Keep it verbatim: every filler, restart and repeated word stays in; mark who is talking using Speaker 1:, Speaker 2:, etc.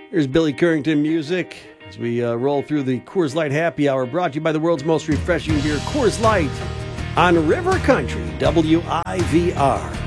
Speaker 1: Here's Billy Currington music as we uh, roll through the Coors Light Happy Hour, brought to you by the world's most refreshing beer, Coors Light, on River Country, W I V R.